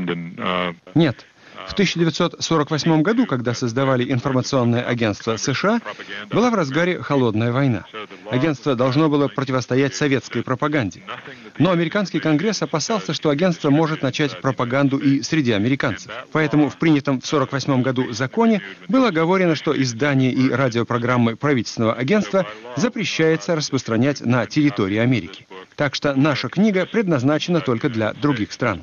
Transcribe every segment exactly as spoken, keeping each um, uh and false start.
Нет. В тысяча девятьсот сорок восьмом году, когда создавали информационное агентство США, была в разгаре холодная война. Агентство должно было противостоять советской пропаганде. Но американский конгресс опасался, что агентство может начать пропаганду и среди американцев. Поэтому в принятом в сорок восьмом году законе было оговорено, что издание и радиопрограммы правительственного агентства запрещается распространять на территории Америки. Так что наша книга предназначена только для других стран.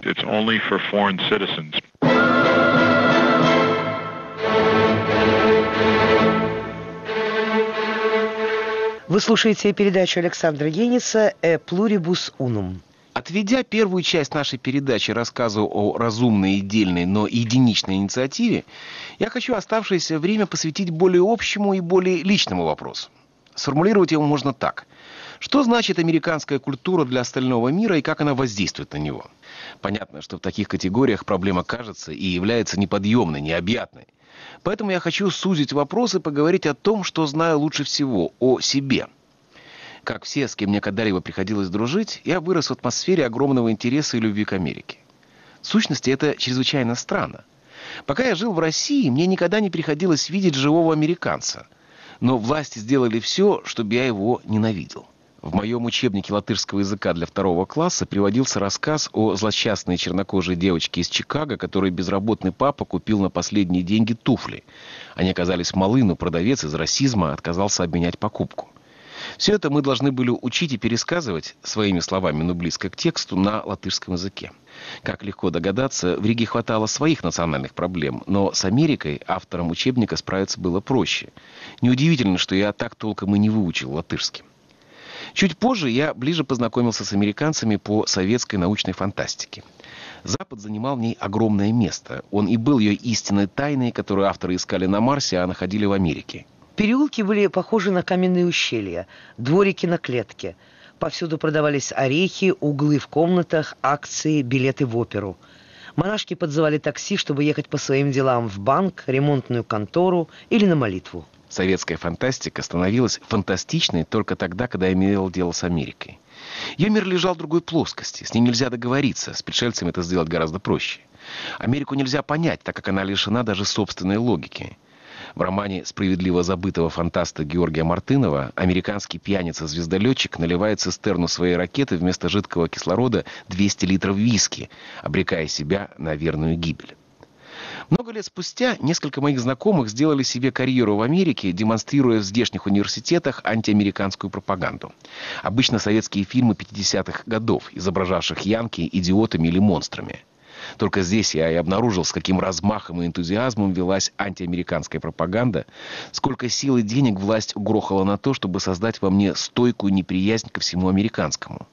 Вы слушаете передачу Александра Геница «E pluribus unum». Отведя первую часть нашей передачи рассказу о разумной и дельной, но единичной инициативе, я хочу оставшееся время посвятить более общему и более личному вопросу. Сформулировать его можно так. Что значит американская культура для остального мира и как она воздействует на него? Понятно, что в таких категориях проблема кажется и является неподъемной, необъятной. Поэтому я хочу сузить вопрос и поговорить о том, что знаю лучше всего, о себе. Как все, с кем мне когда-либо приходилось дружить, я вырос в атмосфере огромного интереса и любви к Америке. В сущности, это чрезвычайно странно. Пока я жил в России, мне никогда не приходилось видеть живого американца. Но власти сделали все, чтобы я его ненавидел. В моем учебнике латышского языка для второго класса приводился рассказ о злосчастной чернокожей девочке из Чикаго, которой безработный папа купил на последние деньги туфли. Они оказались малы, но продавец из расизма отказался обменять покупку. Все это мы должны были учить и пересказывать своими словами, но близко к тексту, на латышском языке. Как легко догадаться, в Риге хватало своих национальных проблем, но с Америкой автором учебника справиться было проще. Неудивительно, что я так толком и не выучил латышский. Чуть позже я ближе познакомился с американцами по советской научной фантастике. Запад занимал в ней огромное место. Он и был ее истинной тайной, которую авторы искали на Марсе, а находили в Америке. Переулки были похожи на каменные ущелья, дворики на клетке. Повсюду продавались орехи, углы в комнатах, акции, билеты в оперу. Монашки подзывали такси, чтобы ехать по своим делам в банк, ремонтную контору или на молитву. Советская фантастика становилась фантастичной только тогда, когда имел дело с Америкой. Ее мир лежал в другой плоскости, с ней нельзя договориться, с пришельцами это сделать гораздо проще. Америку нельзя понять, так как она лишена даже собственной логики. В романе справедливо забытого фантаста Георгия Мартынова американский пьяница-звездолетчик наливает цистерну своей ракеты вместо жидкого кислорода двести литров виски, обрекая себя на верную гибель. Много лет спустя несколько моих знакомых сделали себе карьеру в Америке, демонстрируя в здешних университетах антиамериканскую пропаганду. Обычно советские фильмы пятидесятых годов, изображавших янки идиотами или монстрами. Только здесь я и обнаружил, с каким размахом и энтузиазмом велась антиамериканская пропаганда, сколько сил и денег власть угрохала на то, чтобы создать во мне стойкую неприязнь ко всему американскому.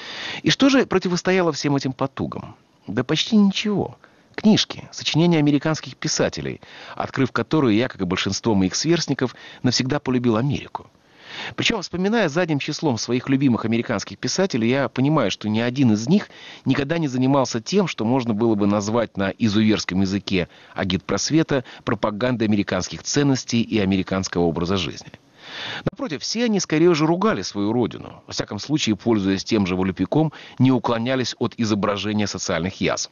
И что же противостояло всем этим потугам? Да почти ничего. Книжки, сочинения американских писателей, открыв которые я, как и большинство моих сверстников, навсегда полюбил Америку. Причем, вспоминая задним числом своих любимых американских писателей, я понимаю, что ни один из них никогда не занимался тем, что можно было бы назвать на изуверском языке агитпросвета пропагандой американских ценностей и американского образа жизни. Напротив, все они скорее уже ругали свою родину. Во всяком случае, пользуясь тем же волюпиком, не уклонялись от изображения социальных язв.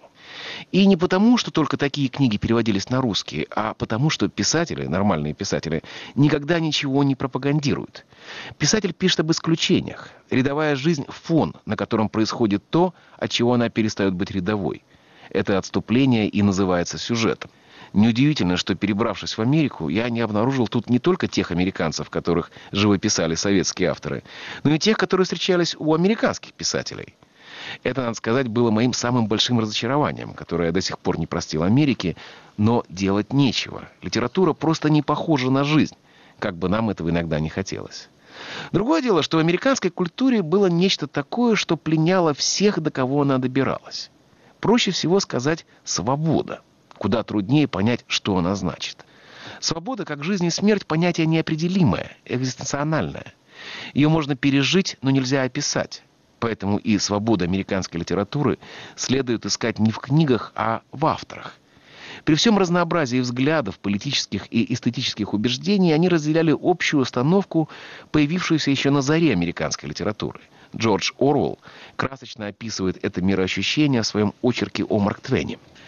И не потому, что только такие книги переводились на русский, а потому, что писатели, нормальные писатели, никогда ничего не пропагандируют. Писатель пишет об исключениях. Рядовая жизнь – фон, на котором происходит то, от чего она перестает быть рядовой. Это отступление и называется сюжетом. Неудивительно, что, перебравшись в Америку, я не обнаружил тут не только тех американцев, которых живописали советские авторы, но и тех, которые встречались у американских писателей. Это, надо сказать, было моим самым большим разочарованием, которое я до сих пор не простил Америке, но делать нечего. Литература просто не похожа на жизнь, как бы нам этого иногда не хотелось. Другое дело, что в американской культуре было нечто такое, что пленяло всех, до кого она добиралась. Проще всего сказать «свобода». Куда труднее понять, что она значит. Свобода, как жизнь и смерть, понятие неопределимое, экзистенциональное. Ее можно пережить, но нельзя описать. Поэтому и свобода американской литературы следует искать не в книгах, а в авторах. При всем разнообразии взглядов, политических и эстетических убеждений они разделяли общую установку, появившуюся еще на заре американской литературы. Джордж Оруэлл красочно описывает это мироощущение в своем очерке о Марк Твене.